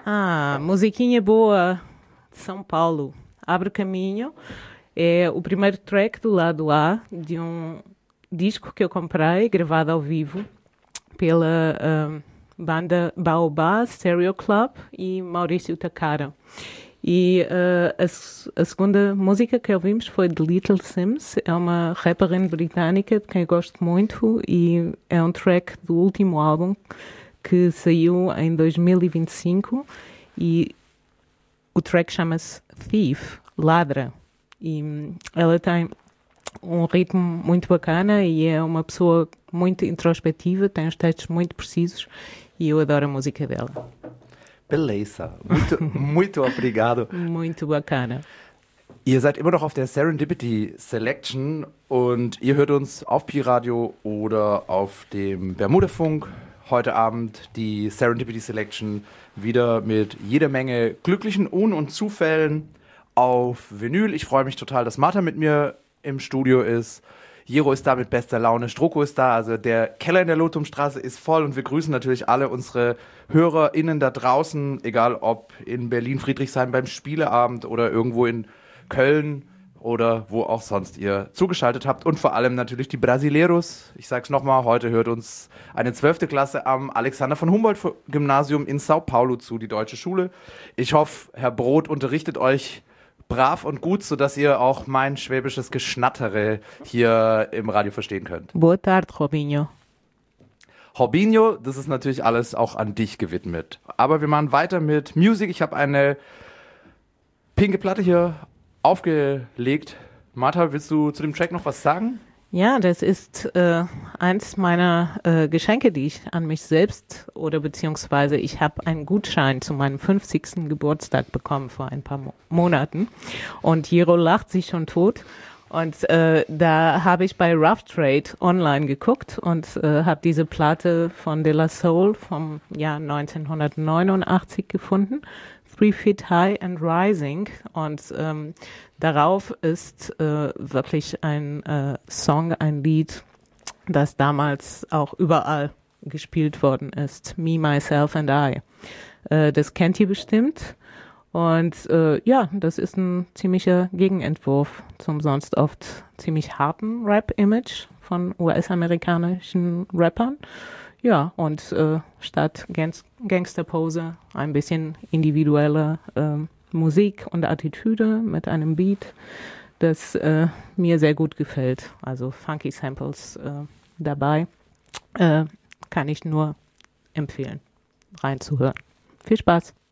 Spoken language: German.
Musiquinha boa de São Paulo. Abre Caminho é o primeiro track do lado A de um disco que eu comprei, gravado ao vivo, pela banda Baobá Stereo Club e Maurício Takara. E a segunda música que ouvimos foi de Little Sims, é uma rapper britânica de quem eu gosto muito e é um track do último álbum que saiu em 2025 e o track chama-se Thief, Ladra, e ela tem um ritmo muito bacana e é uma pessoa muito introspectiva, tem uns textos muito precisos e eu adoro a música dela. Beleza. Muito obrigado. Muito bacana. Ihr seid immer noch auf der Serendipity Selection und ihr hört uns auf Pi-Radio oder auf dem Bermuda-Funk. Heute Abend die Serendipity Selection wieder mit jeder Menge glücklichen Un- und Zufällen auf Vinyl. Ich freue mich total, dass Martha mit mir im Studio ist. Jero ist da mit bester Laune, Stroko ist da, also der Keller in der Lotumstraße ist voll und wir grüßen natürlich alle unsere HörerInnen da draußen, egal ob in Berlin-Friedrichshain beim Spieleabend oder irgendwo in Köln oder wo auch sonst ihr zugeschaltet habt und vor allem natürlich die Brasileiros. Ich sag's nochmal, heute hört uns eine 12. Klasse am Alexander von Humboldt-Gymnasium in Sao Paulo zu, die deutsche Schule. Ich hoffe, Herr Brot unterrichtet euch brav und gut, sodass ihr auch mein schwäbisches Geschnattere hier im Radio verstehen könnt. Boa tarde, Robinho. Robinho, das ist natürlich alles auch an dich gewidmet. Aber wir machen weiter mit Music. Ich habe eine pinke Platte hier aufgelegt. Martha, willst du zu dem Track noch was sagen? Ja, das ist eins meiner Geschenke, die ich an mich selbst oder beziehungsweise ich habe einen Gutschein zu meinem 50. Geburtstag bekommen vor ein paar Monaten und Jero lacht sich schon tot und da habe ich bei Rough Trade online geguckt und habe diese Platte von De La Soul vom Jahr 1989 gefunden. 3 Feet High and Rising und darauf ist wirklich ein Song, ein Lied, das damals auch überall gespielt worden ist. Me, Myself and I. Das kennt ihr bestimmt und ja, das ist ein ziemlicher Gegenentwurf zum sonst oft ziemlich harten Rap-Image von US-amerikanischen Rappern. Ja, und statt Gangsterpose ein bisschen individuelle Musik und Attitüde mit einem Beat, das mir sehr gut gefällt. Also funky Samples dabei. Kann ich nur empfehlen, reinzuhören. Viel Spaß!